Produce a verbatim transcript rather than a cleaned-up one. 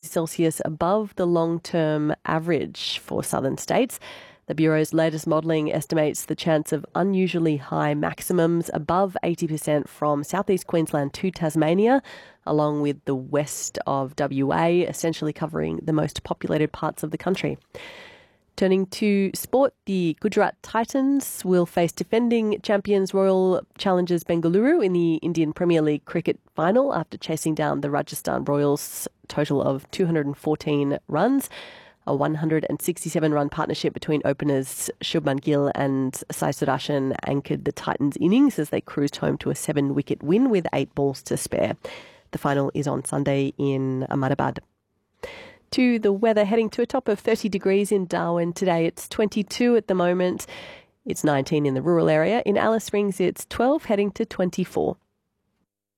Celsius above the long-term average for southern states. The Bureau's latest modelling estimates the chance of unusually high maximums above eighty percent from southeast Queensland to Tasmania, along with the west of W A, essentially covering the most populated parts of the country. Turning to sport, the Gujarat Titans will face defending champions Royal Challengers Bengaluru in the Indian Premier League cricket final after chasing down the Rajasthan Royals' total of two hundred fourteen runs. A one hundred sixty-seven run partnership between openers Shubman Gill and Sai Sudarshan anchored the Titans' innings as they cruised home to a seven-wicket win with eight balls to spare. The final is on Sunday in Ahmedabad. To the weather, heading to a top of thirty degrees in Darwin today. It's twenty-two at the moment. It's nineteen in the rural area. In Alice Springs, it's twelve, heading to twenty-four.